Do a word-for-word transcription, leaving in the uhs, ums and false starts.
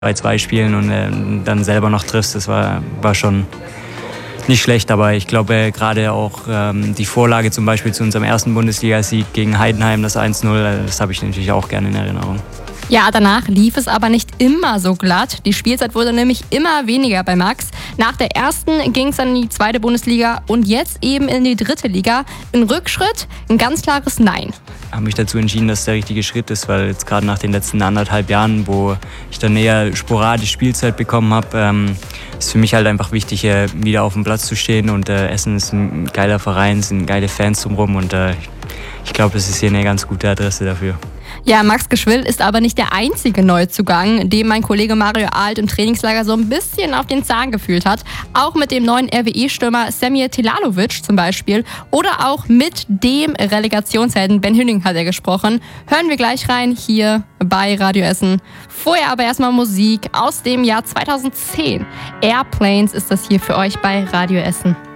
zwei zwei spielen und äh, dann selber noch triffst, das war, war schon nicht schlecht. Aber ich glaube, äh, gerade auch ähm, die Vorlage zum Beispiel zu unserem ersten Bundesligasieg gegen Heidenheim, das eins null, äh, das habe ich natürlich auch gerne in Erinnerung. Ja, danach lief es aber nicht immer so glatt. Die Spielzeit wurde nämlich immer weniger bei Max. Nach der ersten ging es dann in die zweite Bundesliga und jetzt eben in die dritte Liga. Ein Rückschritt, ein ganz klares Nein. Ich habe mich dazu entschieden, dass der richtige Schritt ist, weil jetzt gerade nach den letzten anderthalb Jahren, wo ich dann eher sporadisch Spielzeit bekommen habe, ähm, ist für mich halt einfach wichtig, äh, wieder auf dem Platz zu stehen. Und äh, Essen ist ein geiler Verein, es sind geile Fans drumherum und äh, ich glaube, das ist hier eine ganz gute Adresse dafür. Ja, Max Geschwill ist aber nicht der einzige Neuzugang, dem mein Kollege Mario Alt im Trainingslager so ein bisschen auf den Zahn gefühlt hat. Auch mit dem neuen R W E-Stürmer Semir Telalovic zum Beispiel oder auch mit dem Relegationshelden Ben Hünning hat er gesprochen. Hören wir gleich rein hier bei Radio Essen. Vorher aber erstmal Musik aus dem Jahr zweitausendzehn. Airplanes ist das hier für euch bei Radio Essen.